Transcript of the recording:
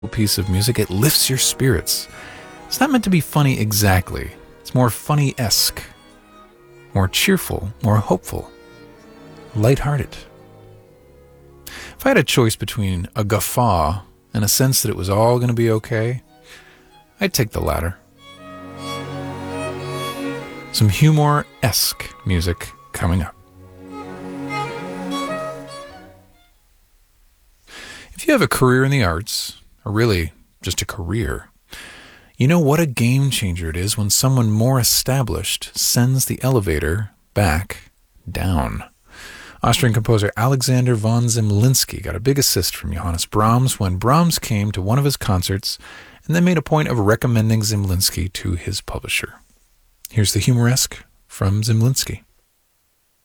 piece of music. It lifts your spirits. It's not meant to be funny exactly. It's more funny-esque, more cheerful, more hopeful, lighthearted. If I had a choice between a guffaw and a sense that it was all going to be okay, I'd take the latter. Some humor-esque music coming up. If you have a career in the arts, or really just a career, you know what a game changer it is when someone more established sends the elevator back down. Austrian composer Alexander von Zemlinsky got a big assist from Johannes Brahms when Brahms came to one of his concerts and then made a point of recommending Zemlinsky to his publisher. Here's the humoresque from Zemlinsky.